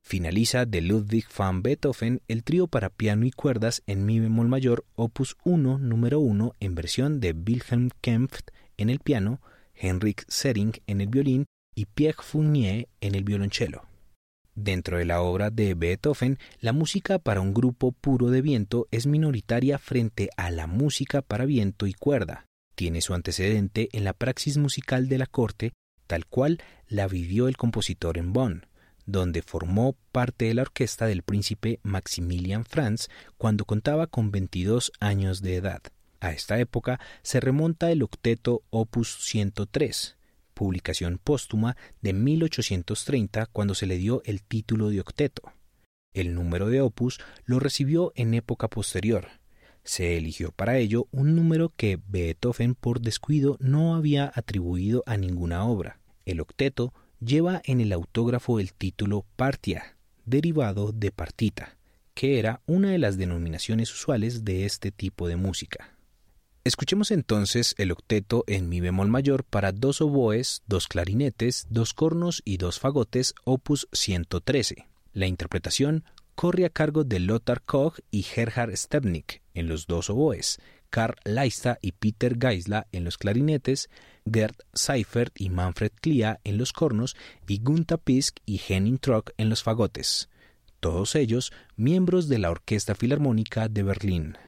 Finaliza de Ludwig van Beethoven el trío para piano y cuerdas en mi bemol mayor, opus 1, número 1, en versión de Wilhelm Kempff en el piano, Henrik Sering en el violín y Pierre Fournier en el violonchelo. Dentro de la obra de Beethoven, la música para un grupo puro de viento es minoritaria frente a la música para viento y cuerda. Tiene su antecedente en la praxis musical de la corte, tal cual la vivió el compositor en Bonn, donde formó parte de la orquesta del príncipe Maximilian Franz cuando contaba con 22 años de edad. A esta época se remonta el octeto opus 103, publicación póstuma de 1830 cuando se le dio el título de octeto. El número de opus lo recibió en época posterior. Se eligió para ello un número que Beethoven por descuido no había atribuido a ninguna obra. El octeto lleva en el autógrafo el título partia, derivado de partita, que era una de las denominaciones usuales de este tipo de música. Escuchemos entonces el octeto en mi bemol mayor para 2 oboes, 2 clarinetes, 2 cornos y 2 fagotes, opus 113. La interpretación corre a cargo de Lothar Koch y Gerhard Stepnick en los 2 oboes, Karl Leista y Peter Geisler en los clarinetes, Gerd Seifert y Manfred Klia en los cornos y Gunther Pisk y Henning Trock en los fagotes. Todos ellos miembros de la Orquesta Filarmónica de Berlín.